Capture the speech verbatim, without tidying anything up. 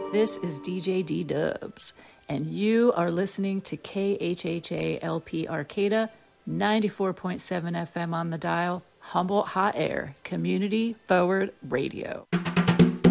This is D J D Dubs, and you are listening to K H H A L P Arcata, ninety-four point seven F M on the dial, Humboldt Hot Air, Community Forward Radio.